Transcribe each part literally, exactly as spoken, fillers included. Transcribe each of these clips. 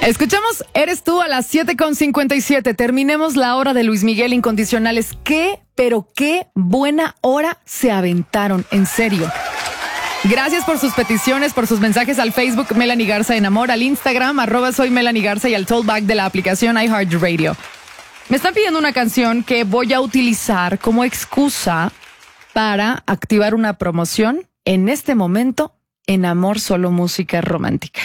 Escuchamos Eres tú a las siete con cincuenta y siete. Terminemos la hora de Luis Miguel Incondicionales. Qué, pero qué buena hora se aventaron, en serio. Gracias por sus peticiones, por sus mensajes al Facebook Melanie Garza en Amor, al Instagram arroba soy Melanie Garza y al tollback de la aplicación iHeartRadio. Me están pidiendo una canción que voy a utilizar como excusa para activar una promoción en este momento en Amor Solo Música Romántica.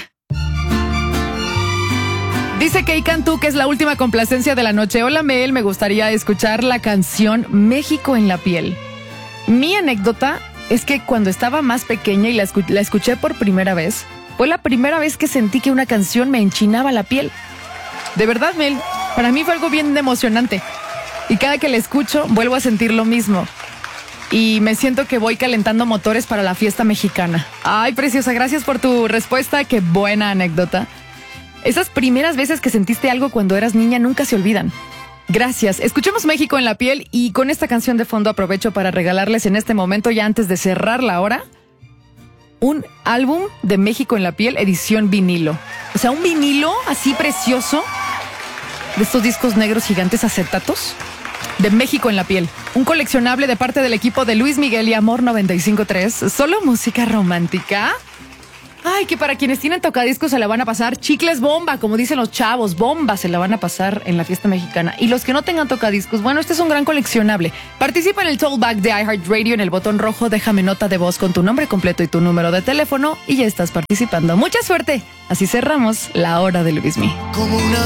Dice Kei Cantú que es la última complacencia de la noche. Hola Mel, me gustaría escuchar la canción México en la piel. Mi anécdota es que cuando estaba más pequeña y la, escu- la escuché por primera vez, fue la primera vez que sentí que una canción me enchinaba la piel. De verdad, Mel, para mí fue algo bien emocionante. Y cada que la escucho, vuelvo a sentir lo mismo. Y me siento que voy calentando motores para la fiesta mexicana. Ay, preciosa, gracias por tu respuesta. Qué buena anécdota. Esas primeras veces que sentiste algo cuando eras niña nunca se olvidan. Gracias. Escuchemos México en la piel y con esta canción de fondo aprovecho para regalarles en este momento, ya antes de cerrar la hora, un álbum de México en la piel edición vinilo. O sea, un vinilo así precioso de estos discos negros gigantes acetatos de México en la piel. Un coleccionable de parte del equipo de Luis Miguel y Amor noventa y cinco punto tres. Solo música romántica. Ay, que para quienes tienen tocadiscos se la van a pasar chicles bomba, como dicen los chavos, bomba se la van a pasar en la fiesta mexicana. Y los que no tengan tocadiscos, bueno, este es un gran coleccionable. Participa en el tollback de iHeartRadio en el botón rojo, déjame nota de voz con tu nombre completo y tu número de teléfono y ya estás participando. Mucha suerte. Así cerramos la hora de Luismi. Como una